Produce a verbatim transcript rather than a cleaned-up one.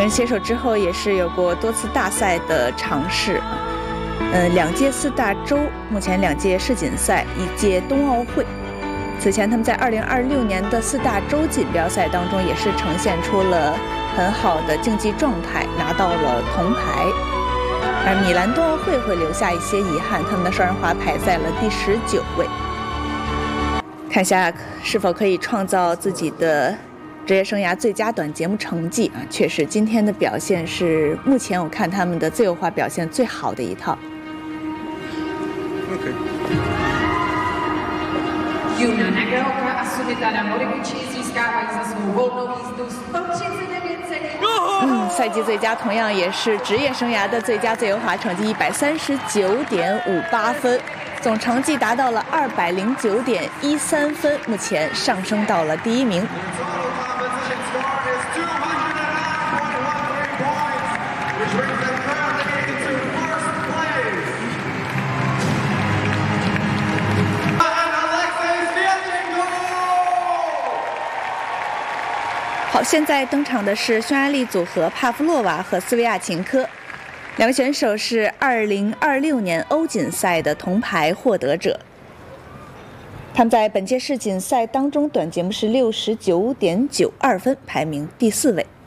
人携手之后，也是有过多次大赛的尝试。呃，两届四大洲，目前两届世锦赛，一届冬奥会。此前他们在二零二六年的四大洲锦标赛当中，也是呈现出了很好的竞技状态，拿到了铜牌。而米兰冬奥会会留下一些遗憾，他们的双人滑排在了第十九位。看一下是否可以创造自己的职业生涯最佳短节目成绩啊！确实，今天的表现是目前我看他们的自由滑表现最好的一套。 Okay. 嗯，赛季最佳同样也是职业生涯的最佳自由滑成绩一百三十九点五八分，总成绩达到了二百零九点一三分，目前上升到了第一名。好，现在登场的是匈牙利组合帕夫洛娃和斯维亚琴科，两位选手是二零二六年欧锦赛的铜牌获得者。他们在本届世锦赛当中短节目是六十九点九二分，排名第四位。